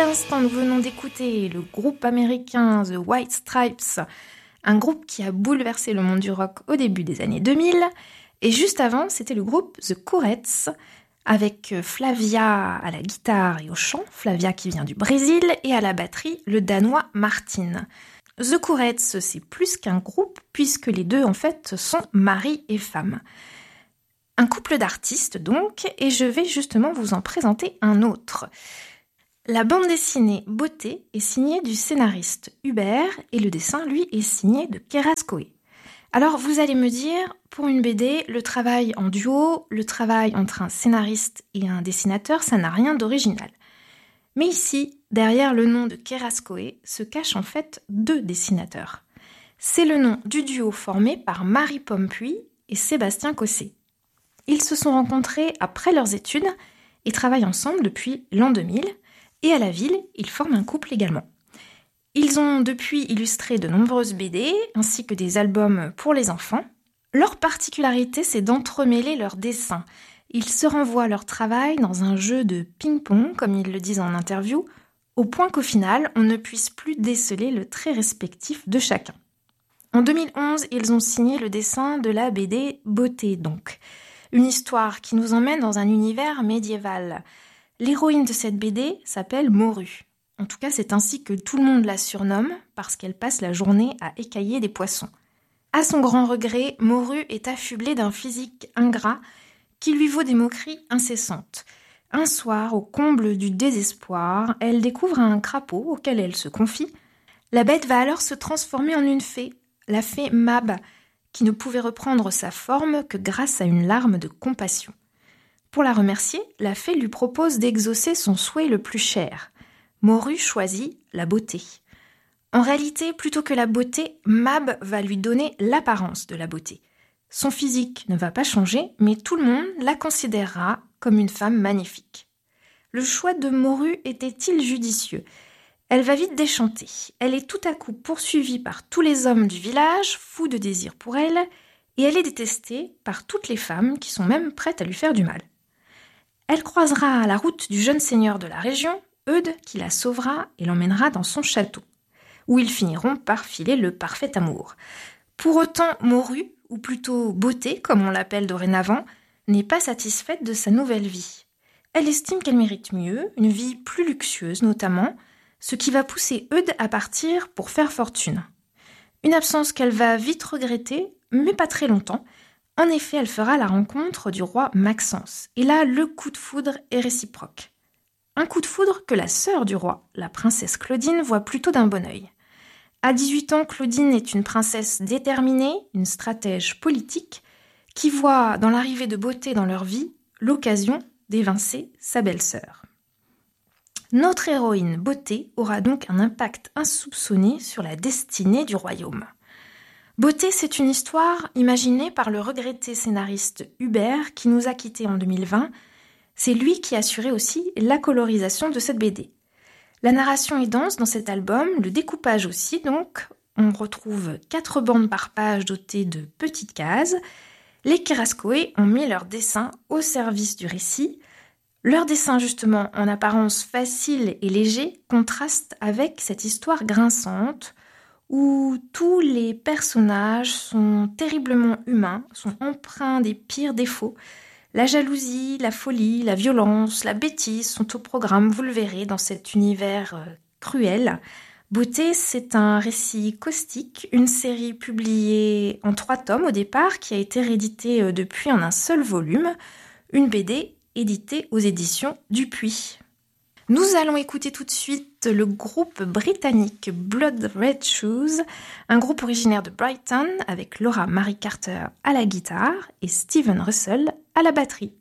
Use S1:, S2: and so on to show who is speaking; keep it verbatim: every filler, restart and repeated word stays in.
S1: l'instant, nous venons d'écouter le groupe américain The White Stripes, un groupe qui a bouleversé le monde du rock au début des années deux mille. Et juste avant, c'était le groupe The Courettes, avec Flavia à la guitare et au chant, Flavia qui vient du Brésil, et à la batterie, le Danois Martin. The Courettes, c'est plus qu'un groupe, puisque les deux, en fait, sont mari et femme. Un couple d'artistes, donc, et je vais justement vous en présenter un autre. La bande dessinée Beauté est signée du scénariste Hubert, et le dessin, lui, est signé de Keraskoe. Alors, vous allez me dire, pour une B D, le travail en duo, le travail entre un scénariste et un dessinateur, ça n'a rien d'original. Mais ici, derrière le nom de Keraskoe, se cachent en fait deux dessinateurs. C'est le nom du duo formé par Marie Pompuy et Sébastien Cossé. Ils se sont rencontrés après leurs études et travaillent ensemble depuis l'an deux mille, et à la ville, ils forment un couple également. Ils ont depuis illustré de nombreuses B D, ainsi que des albums pour les enfants. Leur particularité, c'est d'entremêler leurs dessins. Ils se renvoient leur travail dans un jeu de ping-pong, comme ils le disent en interview, au point qu'au final, on ne puisse plus déceler le trait respectif de chacun. En deux mille onze, ils ont signé le dessin de la B D Beauté, donc. Une histoire qui nous emmène dans un univers médiéval. L'héroïne de cette B D s'appelle Morue. En tout cas, c'est ainsi que tout le monde la surnomme, parce qu'elle passe la journée à écailler des poissons. À son grand regret, Morue est affublée d'un physique ingrat qui lui vaut des moqueries incessantes. Un soir, au comble du désespoir, elle découvre un crapaud auquel elle se confie. La bête va alors se transformer en une fée, la fée Mab, qui ne pouvait reprendre sa forme que grâce à une larme de compassion. Pour la remercier, la fée lui propose d'exaucer son souhait le plus cher. Morue choisit la beauté. En réalité, plutôt que la beauté, Mab va lui donner l'apparence de la beauté. Son physique ne va pas changer, mais tout le monde la considérera comme une femme magnifique. Le choix de Morue était-il judicieux ? Elle va vite déchanter. Elle est tout à coup poursuivie par tous les hommes du village, fous de désir pour elle, et elle est détestée par toutes les femmes qui sont même prêtes à lui faire du mal. Elle croisera la route du jeune seigneur de la région, Eudes, qui la sauvera et l'emmènera dans son château, où ils finiront par filer le parfait amour. Pour autant, Morue, ou plutôt Beauté, comme on l'appelle dorénavant, n'est pas satisfaite de sa nouvelle vie. Elle estime qu'elle mérite mieux, une vie plus luxueuse notamment, ce qui va pousser Eudes à partir pour faire fortune. Une absence qu'elle va vite regretter, mais pas très longtemps. En effet, elle fera la rencontre du roi Maxence. Et là, le coup de foudre est réciproque. Un coup de foudre que la sœur du roi, la princesse Claudine, voit plutôt d'un bon œil. À dix-huit ans, Claudine est une princesse déterminée, une stratège politique, qui voit dans l'arrivée de Beauté dans leur vie l'occasion d'évincer sa belle-sœur. Notre héroïne Beauté aura donc un impact insoupçonné sur la destinée du royaume. Beauté, c'est une histoire imaginée par le regretté scénariste Hubert qui nous a quittés en deux mille vingt. C'est lui qui assurait aussi la colorisation de cette B D. La narration est dense dans cet album, le découpage aussi donc. On retrouve quatre bandes par page dotées de petites cases. Les Keraskoe ont mis leur dessin au service du récit. Leur dessin, justement, en apparence facile et léger, contraste avec cette histoire grinçante où tous les personnages sont terriblement humains, sont empreints des pires défauts. La jalousie, la folie, la violence, la bêtise sont au programme, vous le verrez, dans cet univers euh, cruel. Beauté, c'est un récit caustique, une série publiée en trois tomes au départ, qui a été rééditée euh, depuis en un seul volume, une B D éditée aux éditions Dupuis. Nous allons écouter tout de suite le groupe britannique Blood Red Shoes, un groupe originaire de Brighton avec Laura Marie Carter à la guitare et Steven Russell à la batterie.